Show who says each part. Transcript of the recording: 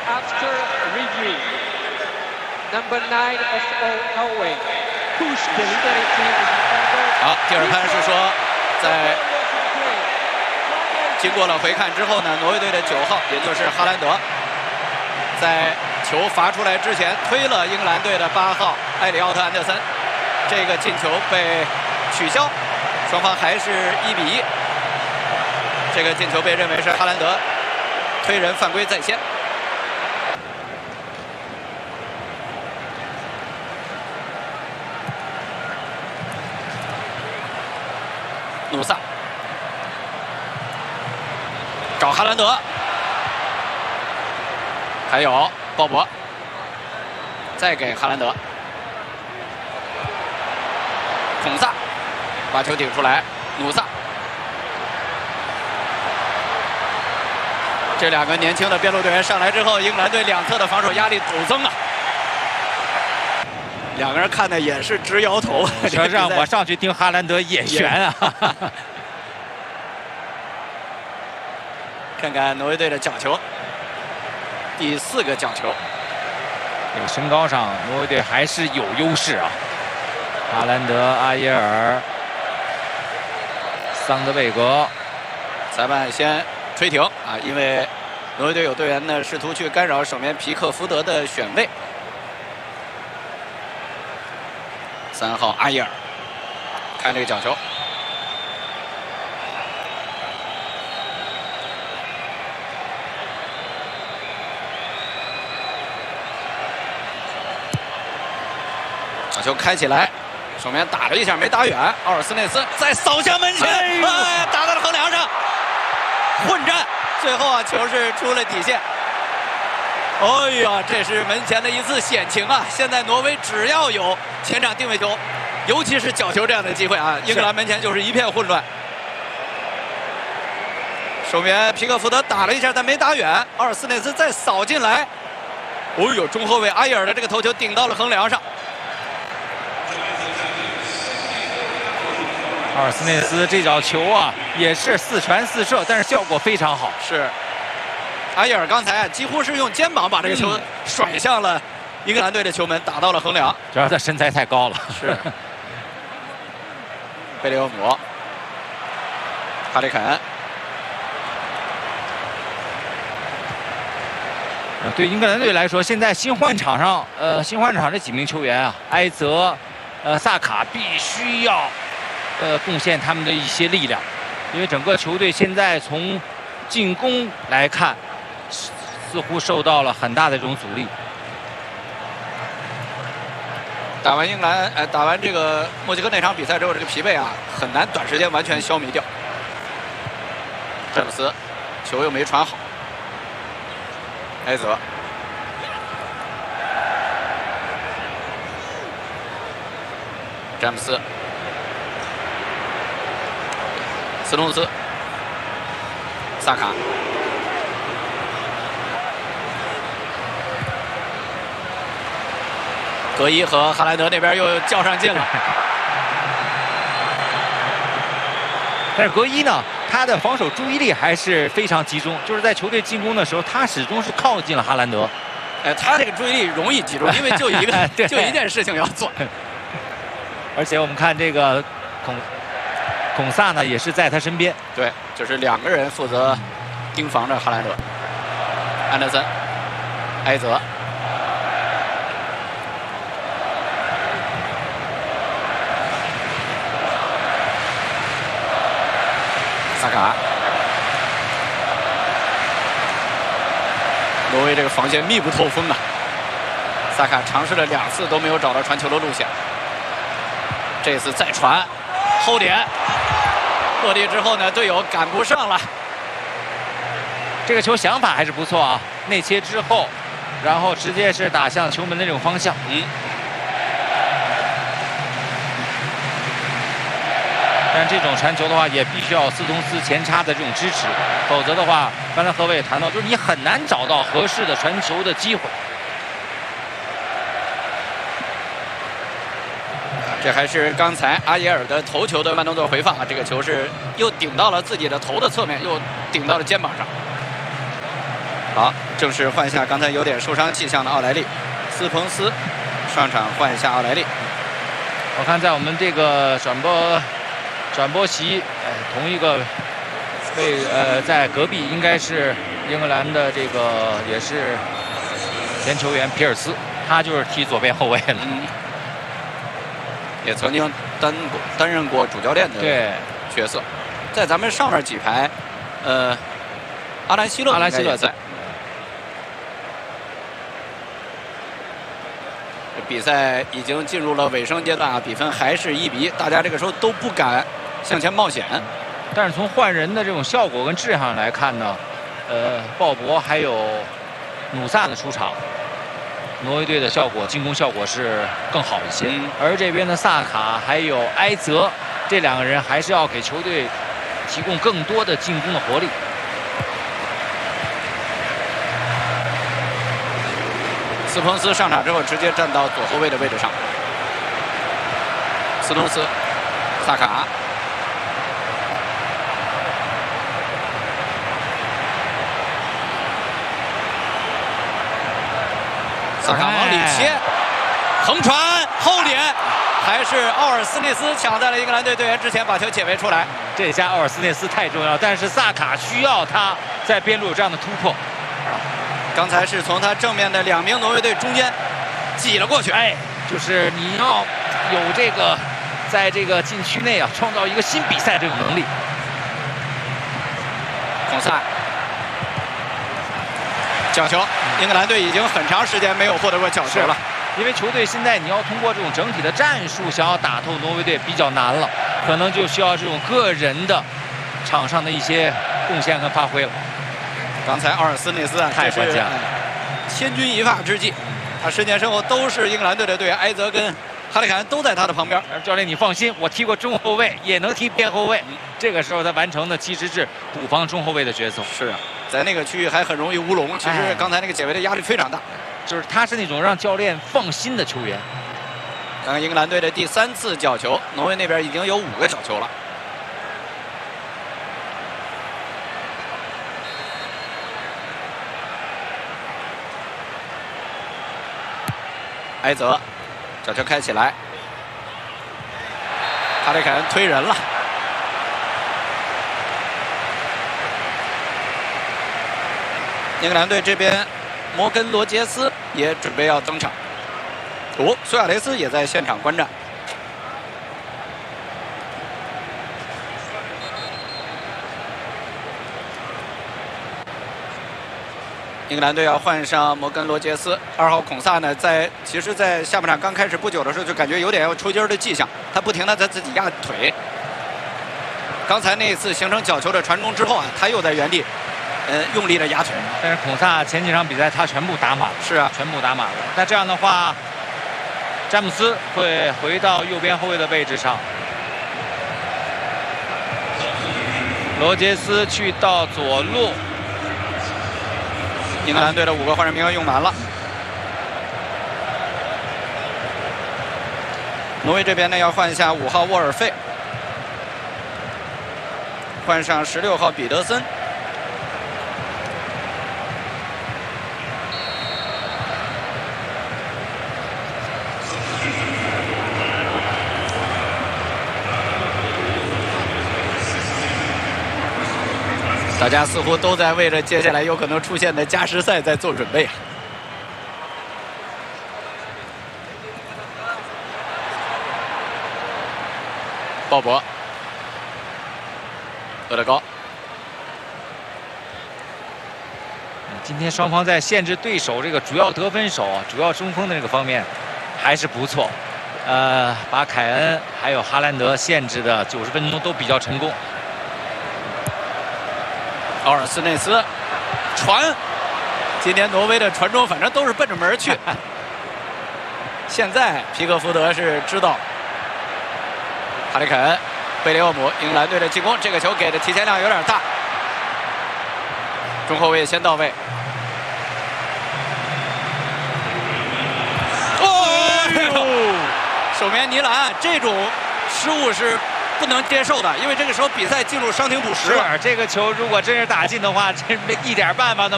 Speaker 1: after review, number 9 of Norway pushed the leading team defender.
Speaker 2: 好，第二盘是说，在经过了回看之后呢，挪威队的9号，也就是哈兰德，在球罚出来之前推了英格兰队的8号埃里奥特·安德森，这个进球被取消，双方还是1比1。这个进球被认为是哈兰德推人犯规在先。努萨找哈兰德，还有鲍勃，再给哈兰德，孔萨把球顶出来，努萨。这两个年轻的边路队员上来之后，英格兰队两侧的防守压力陡增啊！两个人看的也是直摇头。
Speaker 3: 要让我上去听哈兰德也悬啊！
Speaker 2: 看看挪威队的角球，第4个角球。
Speaker 3: 这个身高上，挪威队还是有优势啊。哈兰德、阿耶尔、桑德贝格，
Speaker 2: 裁判先吹停啊，因为挪威队有队员呢试图去干扰守门皮克福德的选位。3号阿耶尔，看这个角球，角球开起来，守门打了一下没打远，奥尔斯内斯再扫向门前，哎，打到了横梁上，混战，最后啊球是出了底线。哎呀，这是门前的一次险情啊！现在挪威只要有前场定位球，尤其是角球这样的机会啊，英格兰门前就是一片混乱。守门皮克福德打了一下，但没打远，阿尔斯内斯再扫进来。哦呦，中后卫阿耶尔的这个头球顶到了横梁上。
Speaker 3: 阿尔斯内斯这脚球啊，也是4传4射，但是效果非常好。
Speaker 2: 是。阿耶尔刚才啊，几乎是用肩膀把这个球甩向了英格兰队的球门，打到了横梁。
Speaker 3: 主要他身材太高了。
Speaker 2: 是。贝利欧姆、哈里肯。
Speaker 3: 对英格兰队来说，现在新换场上，新换场这几名球员啊，埃泽、萨卡必须要，贡献他们的一些力量，因为整个球队现在从进攻来看，似乎受到了很大的这种阻力。
Speaker 2: 打完英格兰，打完这个墨西哥那场比赛之后，这个疲惫啊，很难短时间完全消弭掉。詹姆斯，球又没传好。埃泽，詹姆斯，斯通斯，萨卡。格伊和哈兰德那边又较上劲了，
Speaker 3: 但是格伊呢，他的防守注意力还是非常集中，就是在球队进攻的时候，他始终是靠近了哈兰德。
Speaker 2: 他这个注意力容易集中，因为就一个就一件事情要做。
Speaker 3: 而且我们看这个孔萨呢，也是在他身边。
Speaker 2: 对，就是2个人负责盯防着哈兰德。安德森、埃泽。萨卡，挪威这个防线密不透风啊！萨卡尝试了2次都没有找到传球的路线，这次再传，后点落地之后呢，队友赶不上了。
Speaker 3: 这个球想法还是不错啊，内切之后，然后直接是打向球门的这种方向。但这种传球的话，也必须要斯通斯前插的这种支持，否则的话，刚才何伟也谈到，就是你很难找到合适的传球的机会。
Speaker 2: 这还是刚才阿耶尔的头球的慢动作回放啊，这个球是又顶到了自己的头的侧面，又顶到了肩膀上。 好，正式换下刚才有点受伤迹象的奥莱利，斯彭斯上场换下奥莱利。
Speaker 3: 我看在我们这个转播席，同一个在隔壁应该是英格兰的这个也是前球员皮尔斯，他就是踢左边后卫了。
Speaker 2: 也曾经担任过主教练的角色，在咱们上面几排，阿兰希勒在。比赛已经进入了尾声阶段啊，比分还是1-1，大家这个时候都不敢向前冒险。
Speaker 3: 但是从换人的这种效果跟质上来看呢，鲍勃还有努萨的出场，挪威队的效果进攻效果是更好一些。而这边的萨卡还有埃泽这2个人还是要给球队提供更多的进攻的活力。
Speaker 2: 斯彭斯上场之后直接站到左后卫的位置上。斯通斯、萨卡。萨卡往里切，横传后点，还是奥尔斯内斯抢在了英格兰队队员之前把球解围出来。
Speaker 3: 这下奥尔斯内斯太重要，但是萨卡需要他在边路有这样的突破。
Speaker 2: 刚才是从他正面的2名挪威队中间挤了过去。
Speaker 3: 就是你要有这个在这个禁区内啊创造一个新比赛这种能力。
Speaker 2: 孔萨角球，英格兰队已经很长时间没有获得过角球了。
Speaker 3: 因为球队现在你要通过这种整体的战术想要打透挪威队比较难了，可能就需要这种个人的场上的一些贡献和发挥了。
Speaker 2: 刚才奥尔斯内斯啊，
Speaker 3: 太关键了，
Speaker 2: 千钧一发之际，他10年身后都是英格兰队的队员，埃泽跟哈里凯恩都在他的旁边。
Speaker 3: 教练，你放心，我踢过中后卫，也能踢边后卫。这个时候他完成的其实是补防中后卫的角色。
Speaker 2: 是啊，在那个区域还很容易乌龙。其实刚才那个解围的压力非常大，
Speaker 3: 就是他是那种让教练放心的球员。
Speaker 2: 刚刚英格兰队的第3次角球，挪威那边已经有5个角球了。埃泽，角球开起来，哈里凯恩推人了。英格兰队这边，摩根罗杰斯也准备要登场。苏亚雷斯也在现场观战。英格兰队要换上摩根罗杰斯，2号孔萨呢，其实在下半场刚开始不久的时候就感觉有点要抽筋的迹象，他不停的在自己压腿。刚才那一次形成角球的传中之后啊，他又在原地，用力的压腿。
Speaker 3: 但是孔萨前几场比赛他全部打满了，
Speaker 2: 是啊，
Speaker 3: 全部打满了。那这样的话，詹姆斯会回到右边后卫的位置上，罗杰斯去到左路。
Speaker 2: 英格兰队的5个换人名额用完了。挪威这边呢要换下5号沃尔费，换上16号彼得森。大家似乎都在为着接下来有可能出现的加时赛在做准备啊。鲍勃、厄德高，
Speaker 3: 今天双方在限制对手这个主要得分手、主要中锋的这个方面还是不错。把凯恩还有哈兰德限制的90分钟都比较成功。
Speaker 2: 奥尔斯内斯传，今天挪威的传中反正都是奔着门去。现在皮克福德是知道，哈里凯恩、贝利厄姆，英格兰队的进攻，这个球给的提前量有点大。中后卫先到位。手棉尼兰这种失误是不能接受的，因为这个时候比赛进入伤停补时了。
Speaker 3: 这个球如果真是打进的话，真是一点办法都没有。